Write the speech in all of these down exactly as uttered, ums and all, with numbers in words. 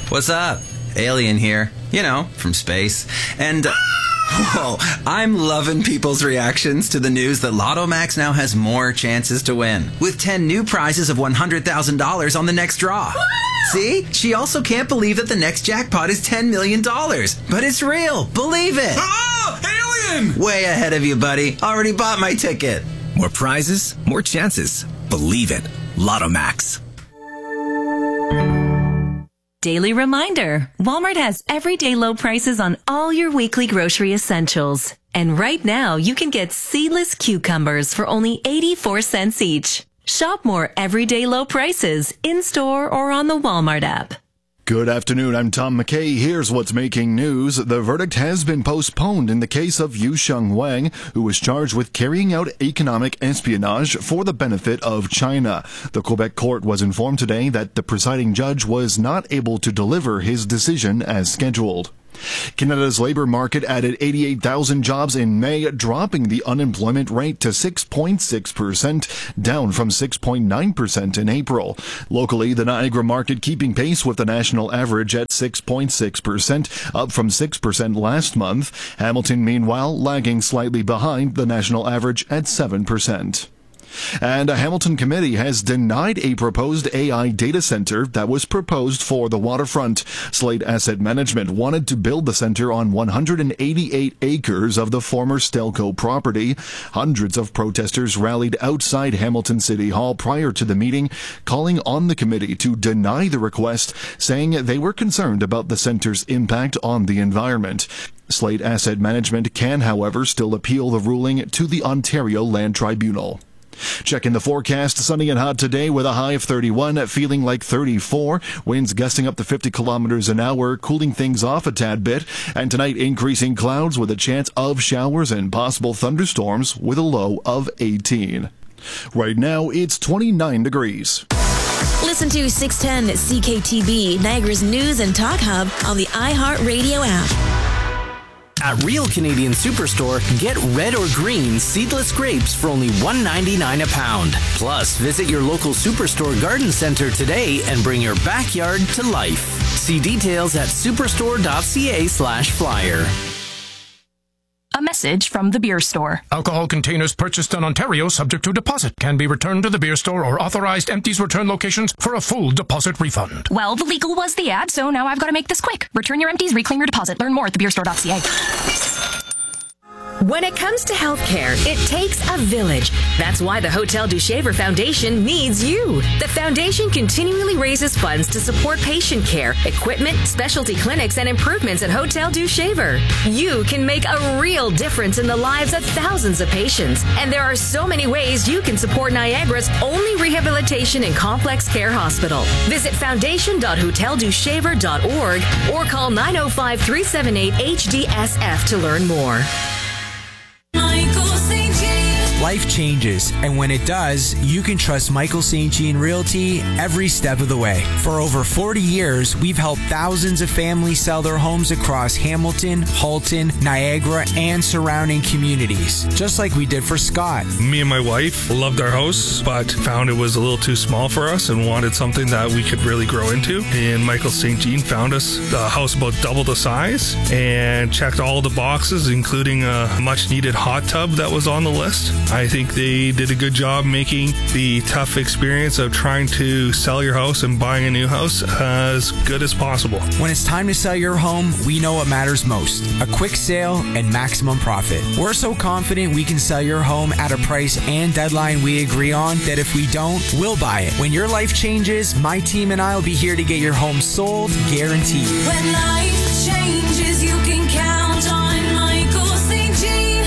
What's up? Alien here. You know, from space. And... Uh, whoa, I'm loving people's reactions to the news that Lotto Max now has more chances to win, with ten new prizes of one hundred thousand dollars on the next draw. See? She also can't believe that the next jackpot is ten million dollars. But it's real. Believe it. Oh, alien! Way ahead of you, buddy. Already bought my ticket. More prizes, more chances. Believe it. Lotto Max. Daily reminder, Walmart has everyday low prices on all your weekly grocery essentials. And right now, you can get seedless cucumbers for only eighty-four cents each. Shop more everyday low prices in-store or on the Walmart app. Good afternoon, I'm Tom McKay. Here's what's making news. The verdict has been postponed in the case of Yusheng Wang, who was charged with carrying out economic espionage for the benefit of China. The Quebec court was informed today that the presiding judge was not able to deliver his decision as scheduled. Canada's labor market added eighty-eight thousand jobs in May, dropping the unemployment rate to six point six percent, down from six point nine percent in April. Locally, the Niagara market keeping pace with the national average at six point six percent, up from six percent last month. Hamilton, meanwhile, lagging slightly behind the national average at seven percent. And a Hamilton committee has denied a proposed A I data center that was proposed for the waterfront. Slate Asset Management wanted to build the center on one hundred eighty-eight acres of the former Stelco property. Hundreds of protesters rallied outside Hamilton City Hall prior to the meeting, calling on the committee to deny the request, saying they were concerned about the center's impact on the environment. Slate Asset Management can, however, still appeal the ruling to the Ontario Land Tribunal. Checking the forecast, sunny and hot today with a high of thirty-one, feeling like thirty-four. Winds gusting up to fifty kilometers an hour, cooling things off a tad bit. And tonight, increasing clouds with a chance of showers and possible thunderstorms with a low of eighteen. Right now, it's twenty-nine degrees. Listen to six ten C K T B, Niagara's news and talk hub on the iHeartRadio app. At Real Canadian Superstore, get red or green seedless grapes for only one ninety-nine a pound. Plus, visit your local Superstore garden center today and bring your backyard to life. See details at superstore.ca slash flyer. A message from the beer store. Alcohol containers purchased in Ontario subject to deposit can be returned to the beer store or authorized empties return locations for a full deposit refund. Well, the legal was the ad, so now I've got to make this quick. Return your empties, reclaim your deposit. Learn more at the beer store dot c a. When it comes to healthcare, it takes a village. That's why the Hotel du Shaver Foundation needs you. The foundation continually raises funds to support patient care, equipment, specialty clinics, and improvements at Hotel du Shaver. You can make a real difference in the lives of thousands of patients. And there are so many ways you can support Niagara's only rehabilitation and complex care hospital. Visit foundation dot hotel du shaver dot org or call nine oh five, three seven eight, H D S F to learn more. Life changes, and when it does, you can trust Michael Saint Jean Realty every step of the way. For over forty years, we've helped thousands of families sell their homes across Hamilton, Halton, Niagara, and surrounding communities, just like we did for Scott. Me and my wife loved our house, but found it was a little too small for us and wanted something that we could really grow into. And Michael Saint Jean found us a house about double the size and checked all the boxes, including a much-needed hot tub that was on the list. I think they did a good job making the tough experience of trying to sell your house and buying a new house as good as possible. When it's time to sell your home, we know what matters most: a quick sale and maximum profit. We're so confident we can sell your home at a price and deadline we agree on that if we don't, we'll buy it. When your life changes, my team and I will be here to get your home sold, guaranteed. When life changes, you can count on Michael Saint Jean.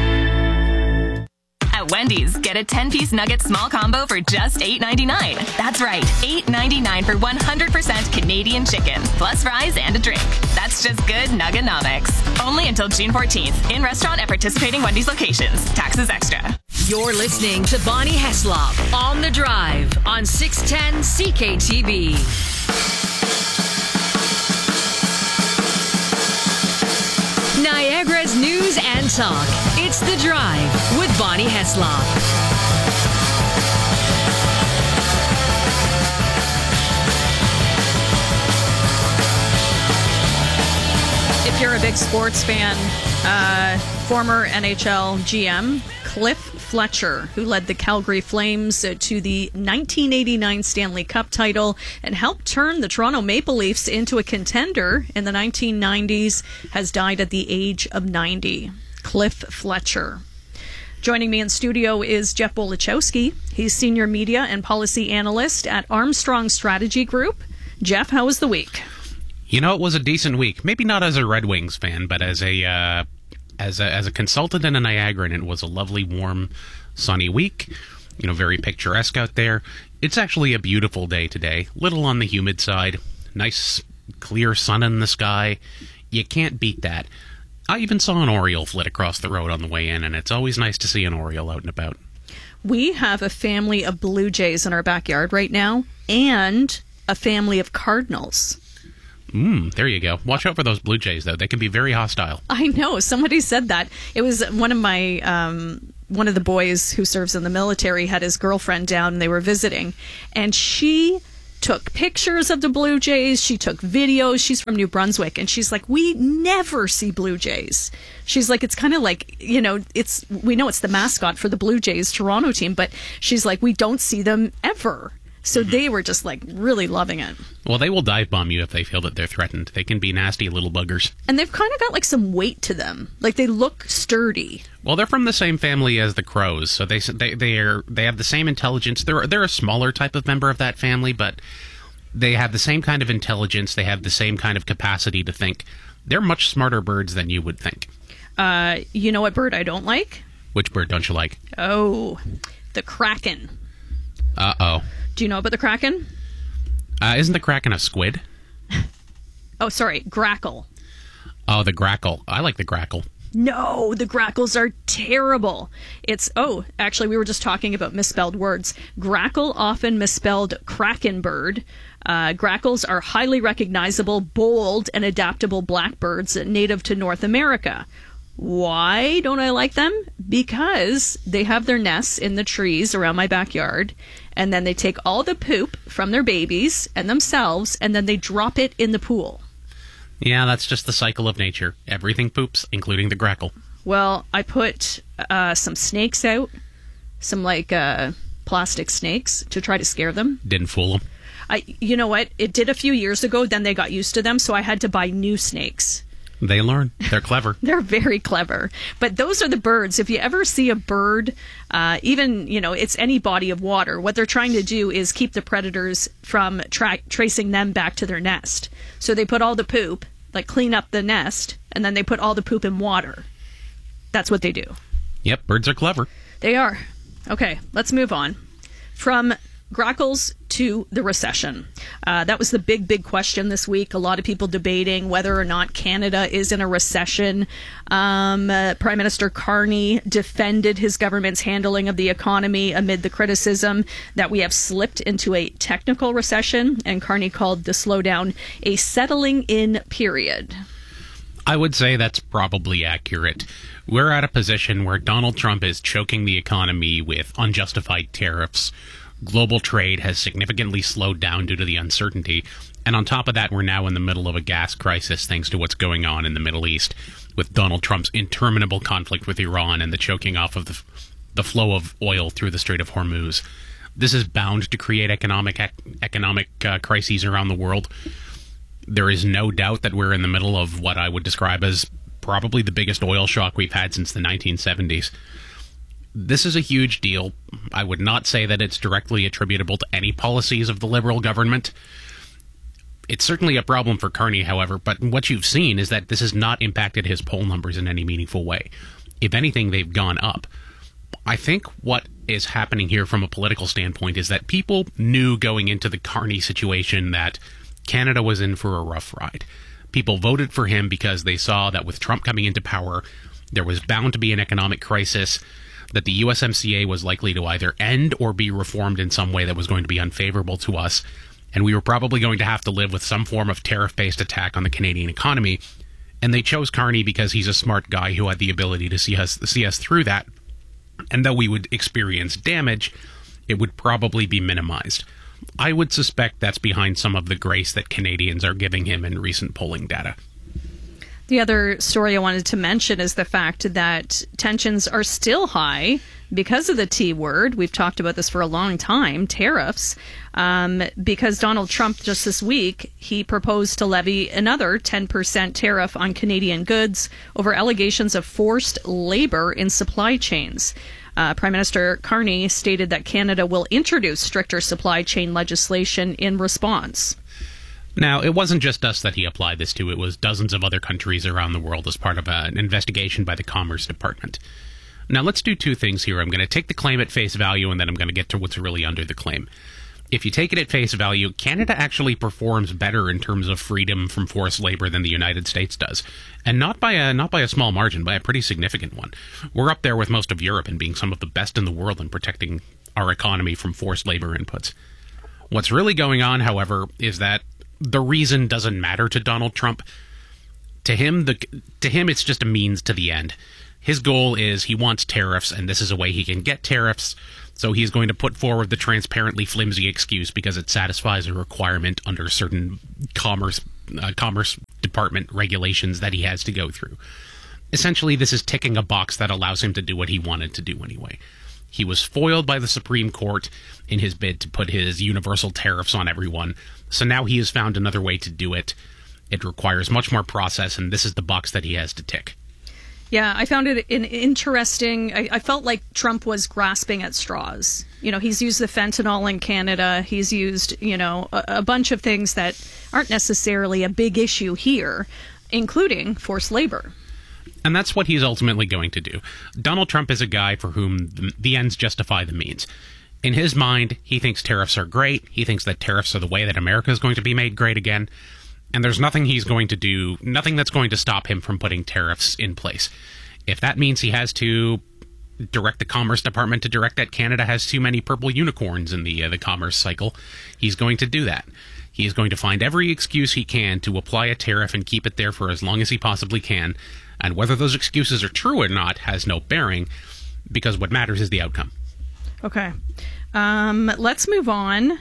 At Wendy's, get a ten-piece nugget small combo for just eight ninety-nine. That's right, eight ninety-nine for one hundred percent Canadian chicken, plus fries and a drink. That's just good nuggenomics. Only until June fourteenth, in restaurant at participating Wendy's locations. Taxes extra. You're listening to Bonnie Heslop on The Drive on six ten C K T B. Niagara's news and talk. It's The Drive with Bonnie Heslop. you're a big sports fan, uh, former N H L G M Cliff Fletcher, who led the Calgary Flames to the nineteen eighty-nine Stanley Cup title and helped turn the Toronto Maple Leafs into a contender in the nineteen nineties, has died at the age of ninety. Cliff Fletcher. Joining me in studio is Jeff Bolichowski. He's Senior Media and Policy Analyst at Armstrong Strategy Group. Jeff, how was the week? You know, it was a decent week. Maybe not as a Red Wings fan, but as a uh, as a as a consultant and a Niagaran, it was a lovely, warm, sunny week. You know, very picturesque out there. It's actually a beautiful day today. Little on the humid side. Nice, clear sun in the sky. You can't beat that. I even saw an oriole flit across the road on the way in, and it's always nice to see an oriole out and about. We have a family of blue jays in our backyard right now, and a family of cardinals. Mm, there you go. Watch out for those blue jays, though. They can be very hostile. I know. Somebody said that. It was one of my, um, one of the boys who serves in the military had his girlfriend down and they were visiting. And she took pictures of the blue jays. She took videos. She's from New Brunswick. And she's like, we never see blue jays. She's like, it's kind of like, you know, it's, we know it's the mascot for the Blue Jays Toronto team, but she's like, we don't see them ever. So they were just, like, really loving it. Well, they will dive bomb you if they feel that they're threatened. They can be nasty little buggers. And they've kind of got, like, some weight to them. Like, they look sturdy. Well, they're from the same family as the crows, so they they they are they have the same intelligence. They're they're a smaller type of member of that family, but they have the same kind of intelligence. They have the same kind of capacity to think. They're much smarter birds than you would think. Uh, you know what bird I don't like? Which bird don't you like? Oh, the kraken. Uh-oh. Do you know about the kraken? Uh, isn't the kraken a squid? Oh, sorry, grackle. Oh, the grackle. I like the grackle. No, the grackles are terrible. It's, oh, actually, we were just talking about misspelled words. Grackle, often misspelled kraken bird. Uh, grackles are highly recognizable, bold, and adaptable blackbirds native to North America. Why don't I like them? Because they have their nests in the trees around my backyard, and then they take all the poop from their babies and themselves, and then they drop it in the pool. Yeah, that's just the cycle of nature. Everything poops, including the grackle. Well, I put uh, some snakes out, some like uh, plastic snakes, to try to scare them. Didn't fool them. I, you know what? It did a few years ago, then they got used to them, so I had to buy new snakes. They learn. They're clever. They're very clever. But those are the birds. If you ever see a bird, uh, even, you know, it's any body of water, what they're trying to do is keep the predators from tra- tracing them back to their nest. So they put all the poop, like clean up the nest, and then they put all the poop in water. That's what they do. Yep, birds are clever. They are. Okay, let's move on. From grackles to the recession. Uh, that was the big, big question this week. A lot of people debating whether or not Canada is in a recession. Um, uh, Prime Minister Carney defended his government's handling of the economy amid the criticism that we have slipped into a technical recession, and Carney called the slowdown a settling in period. I would say that's probably accurate. We're at a position where Donald Trump is choking the economy with unjustified tariffs. Global trade has significantly slowed down due to the uncertainty. And on top of that, we're now in the middle of a gas crisis thanks to what's going on in the Middle East, with Donald Trump's interminable conflict with Iran and the choking off of the, the flow of oil through the Strait of Hormuz. This is bound to create economic economic uh, crises around the world. There is no doubt that we're in the middle of what I would describe as probably the biggest oil shock we've had since the nineteen seventies. This is a huge deal. I would not say that it's directly attributable to any policies of the Liberal government. It's certainly a problem for Carney, however, but what you've seen is that this has not impacted his poll numbers in any meaningful way. If anything, they've gone up. I think what is happening here from a political standpoint is that people knew going into the Carney situation that Canada was in for a rough ride. People voted for him because they saw that with Trump coming into power, there was bound to be an economic crisis, that the U S M C A was likely to either end or be reformed in some way that was going to be unfavorable to us, and we were probably going to have to live with some form of tariff-based attack on the Canadian economy. And they chose Carney because he's a smart guy who had the ability to see us see us through that. And though we would experience damage, it would probably be minimized. I would suspect that's behind some of the grace that Canadians are giving him in recent polling data. The other story I wanted to mention is the fact that tensions are still high because of the T word. We've talked about this for a long time, tariffs, um, because Donald Trump just this week, he proposed to levy another ten percent tariff on Canadian goods over allegations of forced labor in supply chains. Uh, Prime Minister Carney stated that Canada will introduce stricter supply chain legislation in response. Now, it wasn't just us that he applied this to. It was dozens of other countries around the world as part of an investigation by the Commerce Department. Now, let's do two things here. I'm going to take the claim at face value, and then I'm going to get to what's really under the claim. If you take it at face value, Canada actually performs better in terms of freedom from forced labor than the United States does. And not by a not by a small margin, by a pretty significant one. We're up there with most of Europe in being some of the best in the world in protecting our economy from forced labor inputs. What's really going on, however, is that the reason doesn't matter to Donald Trump. To him, the to him, it's just a means to the end. His goal is he wants tariffs, and this is a way he can get tariffs. So he's going to put forward the transparently flimsy excuse because it satisfies a requirement under certain commerce uh, commerce department regulations that he has to go through. Essentially, this is ticking a box that allows him to do what he wanted to do anyway. He was foiled by the Supreme Court in his bid to put his universal tariffs on everyone. So now he has found another way to do it. It requires much more process, and this is the box that he has to tick. Yeah, I found it an interesting. I, I felt like Trump was grasping at straws. You know, he's used the fentanyl in Canada. He's used, you know, a, a bunch of things that aren't necessarily a big issue here, including forced labor. And that's what he's ultimately going to do. Donald Trump is a guy for whom the, the ends justify the means. In his mind, he thinks tariffs are great. He thinks that tariffs are the way that America is going to be made great again. And there's nothing he's going to do, nothing that's going to stop him from putting tariffs in place. If that means he has to direct the Commerce Department to direct that Canada has too many purple unicorns in the uh, the commerce cycle, he's going to do that. He is going to find every excuse he can to apply a tariff and keep it there for as long as he possibly can. And whether those excuses are true or not has no bearing, because what matters is the outcome. Okay. Um, let's move on.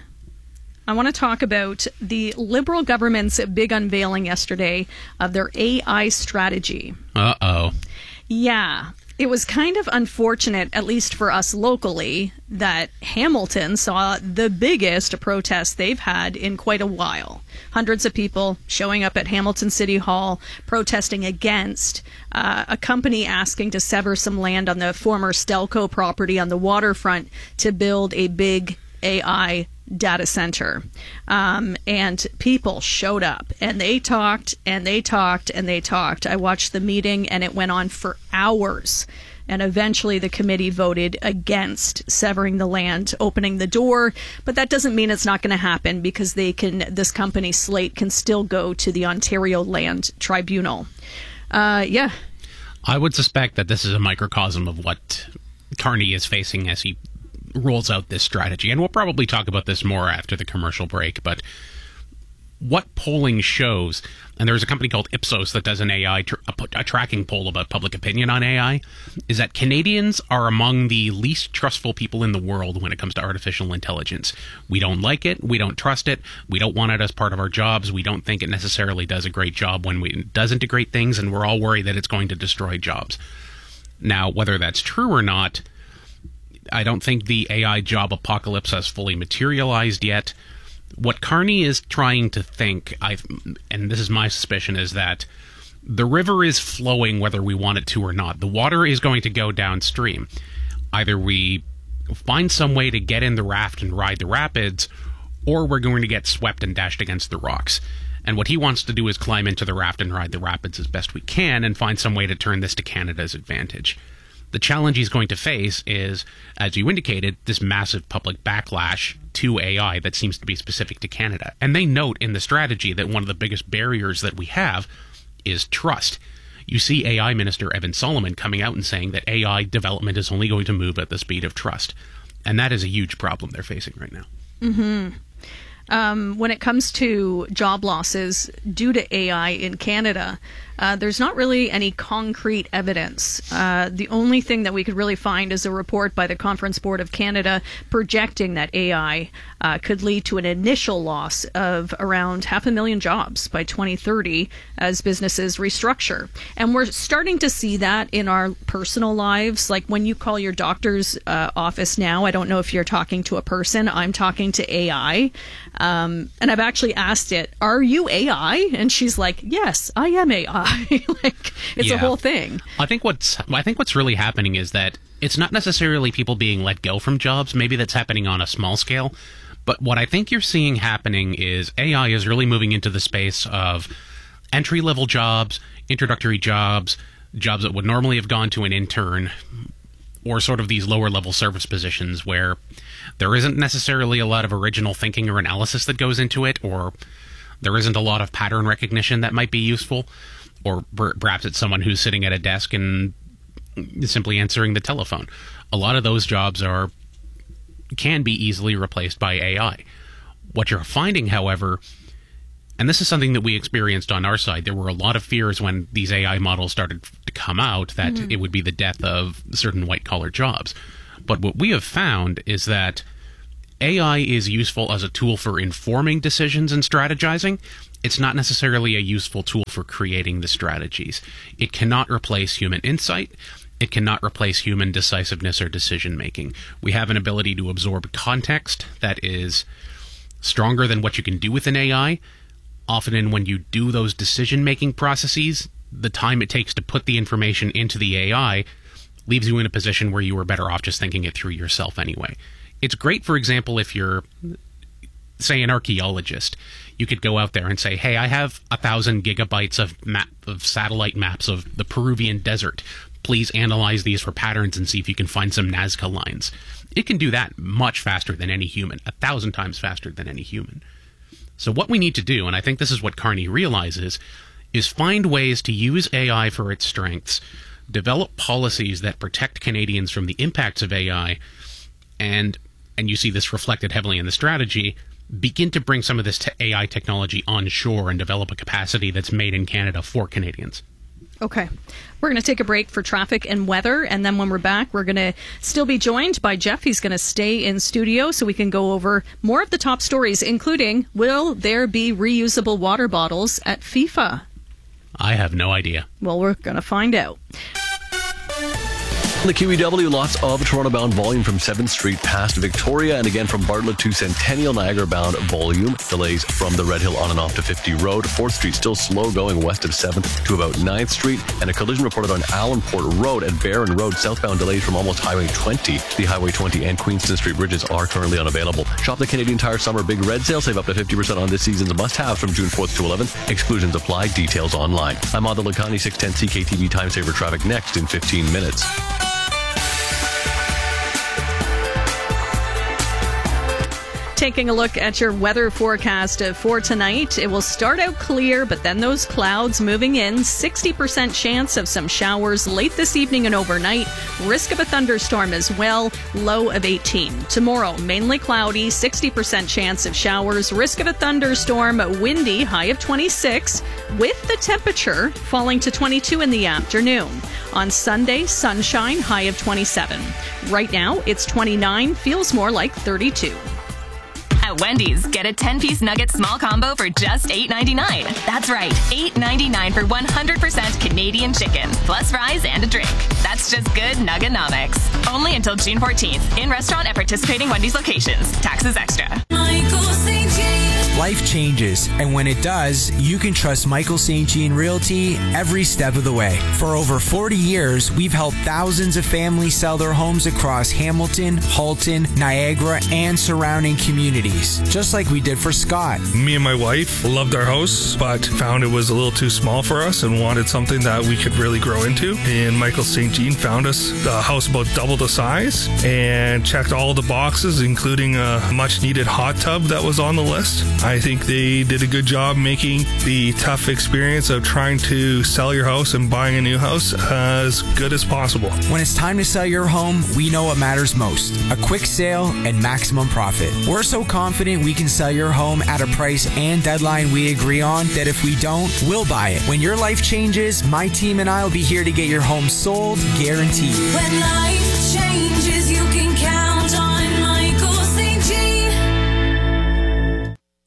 I want to talk about the Liberal government's big unveiling yesterday of their A I strategy. Uh-oh. Yeah. It was kind of unfortunate, at least for us locally, that Hamilton saw the biggest protest they've had in quite a while. Hundreds of people showing up at Hamilton City Hall protesting against uh, a company asking to sever some land on the former Stelco property on the waterfront to build a big A I data center. Um, and people showed up and they talked and they talked and they talked. I watched the meeting and it went on for hours. And eventually the committee voted against severing the land, opening the door. But that doesn't mean it's not going to happen, because they can, this company, Slate, can still go to the Ontario Land Tribunal. Uh, yeah. I would suspect that this is a microcosm of what Carney is facing as he rolls out this strategy. And we'll probably talk about this more after the commercial break, but what polling shows, and there's a company called Ipsos that does an A I, tr- a, a tracking poll about public opinion on A I, is that Canadians are among the least trustful people in the world when it comes to artificial intelligence. We don't like it. We don't trust it. We don't want it as part of our jobs. We don't think it necessarily does a great job when we, it does integrate things, and we're all worried that it's going to destroy jobs. Now, whether that's true or not, I don't think the A I job apocalypse has fully materialized yet. What Carney is trying to think, I've, and this is my suspicion, is that the river is flowing whether we want it to or not. The water is going to go downstream. Either we find some way to get in the raft and ride the rapids, or we're going to get swept and dashed against the rocks. And what he wants to do is climb into the raft and ride the rapids as best we can and find some way to turn this to Canada's advantage. The challenge he's going to face is, as you indicated, this massive public backlash to A I that seems to be specific to Canada. And they note in the strategy that one of the biggest barriers that we have is trust. You see A I Minister Evan Solomon coming out and saying that A I development is only going to move at the speed of trust. And that is a huge problem they're facing right now. Mm-hmm. Um, when it comes to job losses due to A I in Canada, uh, there's not really any concrete evidence. Uh, the only thing that we could really find is a report by the Conference Board of Canada projecting that A I uh, could lead to an initial loss of around half a million jobs by twenty thirty as businesses restructure. And we're starting to see that in our personal lives. Like when you call your doctor's uh, office now, I don't know if you're talking to a person, I'm talking to A I. Um, and I've actually asked it, are you A I? And she's like, yes, I am A I. Like, it's Yeah. a whole thing. I think what's I think what's really happening is that it's not necessarily people being let go from jobs. Maybe that's happening on a small scale. But what I think you're seeing happening is A I is really moving into the space of entry-level jobs, introductory jobs, jobs that would normally have gone to an intern, or sort of these lower-level service positions where there isn't necessarily a lot of original thinking or analysis that goes into it, or there isn't a lot of pattern recognition that might be useful, or per- perhaps it's someone who's sitting at a desk and simply answering the telephone. A lot of those jobs are can be easily replaced by A I. What you're finding, however, and this is something that we experienced on our side, there were a lot of fears when these A I models started to come out that Mhm. it would be the death of certain white-collar jobs. But what we have found is that A I is useful as a tool for informing decisions and strategizing. It's not necessarily a useful tool for creating the strategies. It cannot replace human insight. It cannot replace human decisiveness or decision-making. We have an ability to absorb context that is stronger than what you can do with an A I. Often in when you do those decision-making processes, the time it takes to put the information into the A I leaves you in a position where you are better off just thinking it through yourself anyway. It's great, for example, if you're, say, an archaeologist. You could go out there and say, hey, I have a thousand gigabytes of map of satellite maps of the Peruvian desert. Please analyze these for patterns and see if you can find some Nazca lines. It can do that much faster than any human, a thousand times faster than any human. So what we need to do, and I think this is what Carney realizes, is find ways to use A I for its strengths, develop policies that protect Canadians from the impacts of A I, and and you see this reflected heavily in the strategy, begin to bring some of this te- A I technology onshore and develop a capacity that's made in Canada for Canadians. Okay. We're going to take a break for traffic and weather, and then when we're back, we're going to still be joined by Jeff. He's going to stay in studio so we can go over more of the top stories, including, will there be reusable water bottles at FIFA? I have no idea. Well, we're going to find out. The Q E W, lots of Toronto-bound volume from seventh Street past Victoria, and again from Bartlett to Centennial. Niagara-bound volume. Delays from the Red Hill on and off to fifty Road. fourth Street still slow going west of seventh to about ninth Street. And a collision reported on Allenport Road at Barron Road. Southbound delays from almost Highway twenty. The Highway twenty and Queenston Street bridges are currently unavailable. Shop the Canadian Tire Summer Big Red Sale. Save up to fifty percent on this season's must-haves from June fourth to eleventh. Exclusions apply. Details online. I'm Adil Lakhani, six ten C K T V Time Saver Traffic next in fifteen minutes. Taking a look at your weather forecast uh, for tonight. It will start out clear, but then those clouds moving in. sixty percent chance of some showers late this evening and overnight. Risk of a thunderstorm as well. Low of eighteen. Tomorrow, mainly cloudy. sixty percent chance of showers. Risk of a thunderstorm. Windy. High of twenty-six. With the temperature falling to twenty-two in the afternoon. On Sunday, sunshine. High of twenty-seven. Right now, it's twenty-nine. Feels more like thirty-two. At Wendy's, get a ten-piece nugget small combo for just eight ninety-nine. That's right, eight ninety-nine for one hundred percent Canadian chicken, plus fries and a drink. That's just good Nugganomics. Only until June fourteenth. In restaurant at participating Wendy's locations. Taxes extra. Michael Saint Jean. Life changes, and when it does, you can trust Michael Saint Jean Realty every step of the way. For over forty years, we've helped thousands of families sell their homes across Hamilton, Halton, Niagara, and surrounding communities, just like we did for Scott. Me and my wife loved our house, but found it was a little too small for us and wanted something that we could really grow into. And Michael Saint Jean found us a house about double the size and checked all the boxes, including a much needed hot tub that was on the list. I think they did a good job making the tough experience of trying to sell your house and buying a new house as good as possible. When it's time to sell your home, we know what matters most: a quick sale and maximum profit. We're so confident we can sell your home at a price and deadline we agree on that if we don't, we'll buy it. When your life changes, my team and I will be here to get your home sold, guaranteed. When life changes, you can count